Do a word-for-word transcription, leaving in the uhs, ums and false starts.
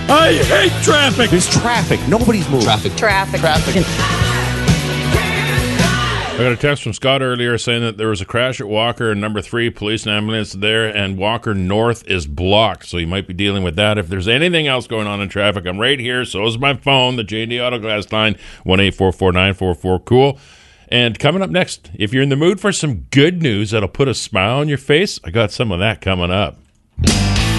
I hate traffic. There's traffic. Nobody's moving. Traffic. Traffic. Traffic. I got a text from Scott earlier saying that there was a crash at Walker and number three, police and ambulance there, and Walker North is blocked, so you might be dealing with that. If there's anything else going on in traffic, I'm right here. So is my phone, the J and D Auto Glass line, one eight four four nine four four cool. And coming up next, if you're in the mood for some good news that'll put a smile on your face, I got some of that coming up.